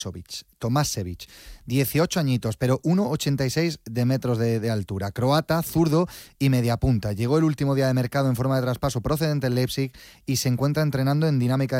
Tomašević, 18 añitos, pero 1,86 de metros de altura. Croata, zurdo y media punta. Llegó el último día de mercado en forma de traspaso procedente del Leipzig y se encuentra entrenando en dinámica